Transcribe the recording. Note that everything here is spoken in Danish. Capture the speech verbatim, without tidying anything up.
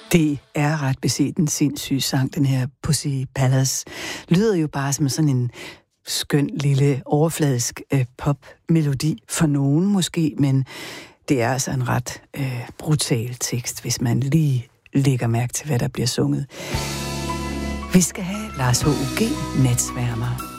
Det er ret beset en sindssyg sang, den her Pussy Palace. Lyder jo bare som sådan en skøn, lille, overfladisk øh, popmelodi for nogen måske, men det er altså en ret øh, brutal tekst, hvis man lige lægger mærke til, hvad der bliver sunget. Vi skal have Lars H U G, Natsværmer.